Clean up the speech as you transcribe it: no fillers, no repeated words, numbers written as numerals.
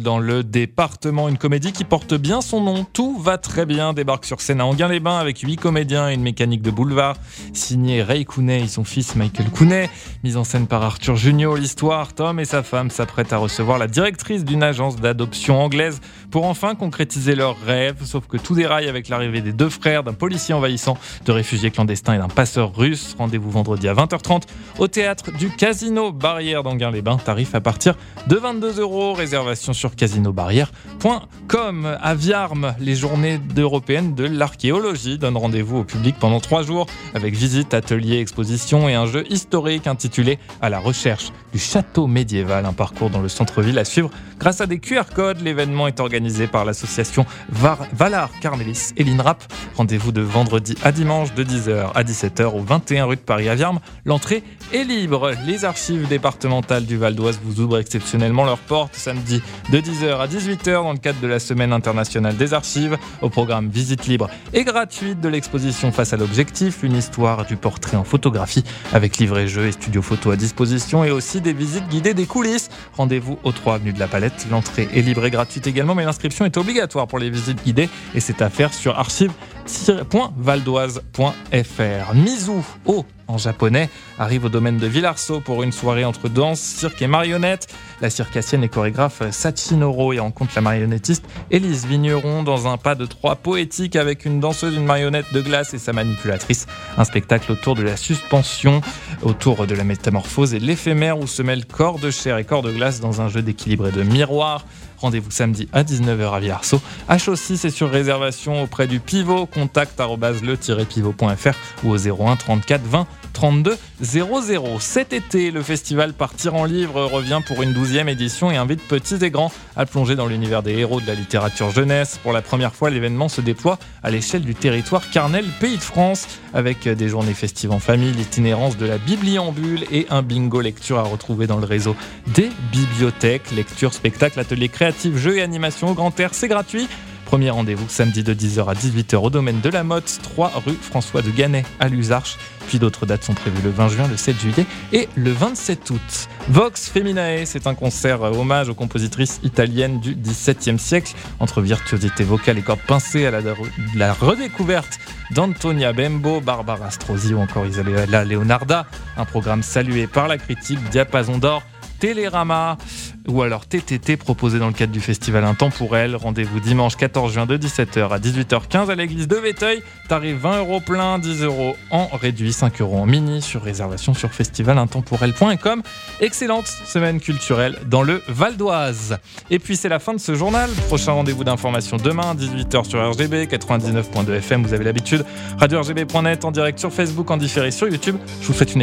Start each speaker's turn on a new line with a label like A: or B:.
A: dans le département. Une comédie qui porte bien son nom. Tout va très bien débarque sur scène à Enghien-les-Bains avec 8 comédiens et une mécanique de boulevard. Signé Ray Cooney et son fils Michael Cooney. Mise en scène par Arthur Junio. L'histoire, Tom et sa femme s'apprêtent à recevoir la directrice d'une agence d'adoption anglaise pour enfin concrétiser leurs rêves. Sauf que tout déraille avec l'arrivée des deux frères, d'un policier envahissant, de réfugiés clandestins et d'un passeur russe. Rendez-vous vendredi à 20h30 au théâtre du Casino Barrière d'Enghien-les-Bains. Tarif à partir de 22 €. Réservation sur casinobarrière.com. À Viarmes, les journées européennes de l'archéologie donnent rendez-vous au public pendant 3 jours avec visite, ateliers, expositions et un jeu historique intitulé « À la recherche du château médiéval ». Un parcours dans le centre-ville à suivre grâce à des QR codes. L'événement est organisé par l'association Valar Carmelis et l'INRAP. Rendez-vous de vendredi à dimanche de 10h à 17h au 21 rue de Paris à Viarmes. L'entrée est libre. Les archives départementales du Val d'Oise vous ouvrent exceptionnellement leurs portes samedi de 10h à 18h dans le cadre de la Semaine internationale des archives. Au programme visite libre et gratuite de l'exposition Face à l'objectif, une histoire du portrait en photographie avec livret-jeu et studio photo à disposition et aussi des visites guidées des coulisses. Rendez-vous au 3 avenue de la Palette. L'entrée est libre et gratuite également, mais l'inscription est obligatoire pour les visites guidées et c'est à faire sur archives.valdoise.fr. Mizu en japonais arrive au domaine de Villarceau pour une soirée entre danse, cirque et marionnette. La circassienne et chorégraphe Sachinoro y rencontre la marionnettiste Élise Vigneron dans un pas de 3 poétique avec une danseuse, une marionnette de glace et sa manipulatrice. Un spectacle autour de la suspension, autour de la métamorphose et de l'éphémère où se mêlent corps de chair et corps de glace dans un jeu d'équilibre et de miroir. Rendez-vous samedi à 19h à Villarceau. H6 est sur réservation auprès du Pivot. Contact @le-pivot.fr ou au 01 34 20 32 00. Cet été, le festival Partir en livre revient pour une 12e édition et invite petits et grands à plonger dans l'univers des héros de la littérature jeunesse. Pour la première fois, l'événement se déploie à l'échelle du territoire Carnel, Pays de France, avec des journées festives en famille, l'itinérance de la bibliambule et un bingo lecture à retrouver dans le réseau des bibliothèques. Lecture, spectacle, ateliers créatifs, jeux et animations au grand air, c'est gratuit. Premier rendez-vous samedi de 10h à 18h au domaine de la Motte, 3 rue François de Gannet à Luzarches. Puis d'autres dates sont prévues le 20 juin, le 7 juillet et le 27 août. Vox Feminae, c'est un concert hommage aux compositrices italiennes du XVIIe siècle. Entre virtuosité vocale et cordes pincées à la redécouverte d'Antonia Bembo, Barbara Strozzi ou encore Isabella Leonarda. Un programme salué par la critique, Diapason d'or, Télérama ou alors TTT proposé dans le cadre du festival Intemporel. Rendez-vous dimanche 14 juin de 17h à 18h15 à l'église de Véteuil. Tarif 20 € plein, 10 € en réduit, 5 € en mini, sur réservation sur festivalintemporel.com. Excellente semaine culturelle dans le Val d'Oise. Et puis c'est la fin de ce journal. Prochain rendez-vous d'information demain 18h sur RGB 99.2 FM. Vous avez l'habitude. Radio RGB.net en direct sur Facebook, en différé sur YouTube. Je vous souhaite une